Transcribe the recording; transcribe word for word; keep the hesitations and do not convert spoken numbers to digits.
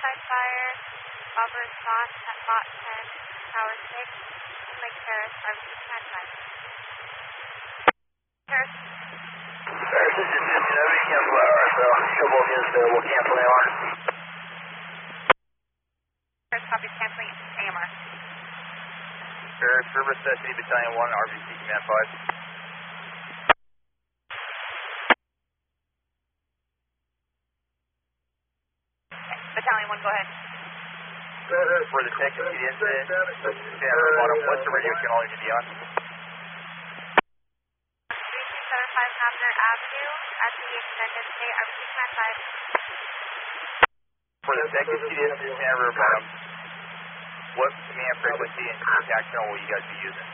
Riverside Fire, Bravo response at Lot ten, Tower six, and Lake Terrace, R V C Command five. Terrace. Terrace, this is Houston, over to cancel A R, so couple of units available, cancel A R. Terrace copies canceling A M R. Terrace, Riverside City Battalion one, R V C Command five. Battalion one, go ahead. Go ahead. For the tech of the incident, Santa Bottom, what's the radio channel you need to be on? three two seven five Havner Avenue at the extended stay, R V C Command five. For the tech of the incident, Santa Bottom, what command frequency and contact channel will you guys be using?